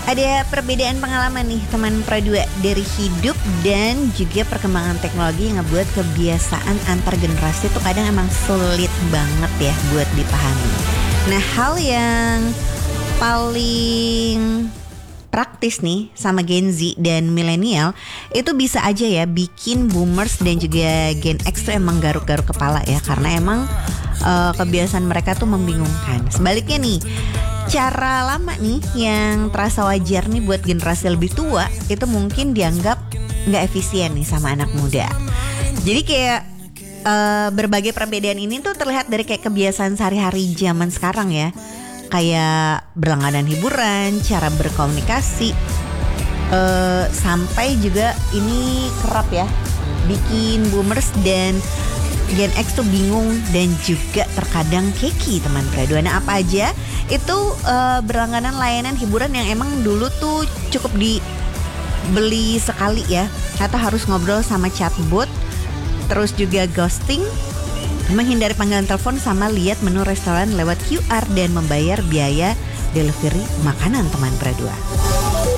Ada perbedaan pengalaman nih teman Pradua dari hidup dan juga perkembangan teknologi yang ngebuat kebiasaan antar generasi itu kadang emang sulit banget ya buat dipahami. Nah, hal yang paling praktis nih sama Gen Z dan milenial itu bisa aja ya bikin boomers dan juga Gen X tuh emang garuk-garuk kepala ya, karena emang kebiasaan mereka tuh membingungkan. Sebaliknya nih, cara lama nih yang terasa wajar nih buat generasi lebih tua itu mungkin dianggap nggak efisien nih sama anak muda. Jadi kayak berbagai perbedaan ini tuh terlihat dari kayak kebiasaan sehari-hari zaman sekarang ya. Kayak berlangganan hiburan, cara berkomunikasi, sampai juga ini kerap ya bikin boomers dan Gen X tuh bingung dan juga terkadang keki teman Pradua. Nah, apa aja itu berlangganan layanan hiburan yang emang dulu tuh cukup dibeli sekali ya, atau harus ngobrol sama chatbot, terus juga ghosting, menghindari panggilan telepon, sama lihat menu restoran lewat QR dan membayar biaya delivery makanan teman Pradua.